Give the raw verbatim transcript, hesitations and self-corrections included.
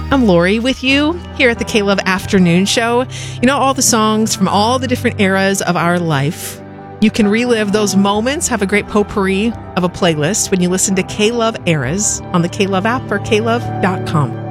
I'm Lori with you here at the K-Love Afternoon Show. You know, all the songs from all the different eras of our life. You can relive those moments, have a great potpourri of a playlist when you listen to K-Love Eras on the K-Love app or K love dot com.